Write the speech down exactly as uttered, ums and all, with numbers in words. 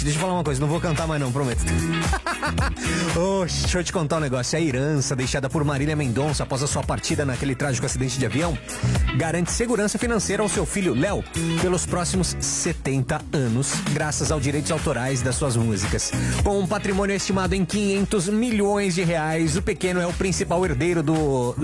deixa eu falar uma coisa, não vou cantar mais não, prometo. Oxe, deixa eu te contar um negócio. A herança deixada por Marília Mendonça após a sua partida naquele trágico acidente de avião garante segurança financeira ao seu filho Léo pelos próximos setenta anos, graças aos direitos autorais das suas músicas. Com um patrimônio estimado em quinhentos milhões de reais, o pequeno é o principal herdeiro do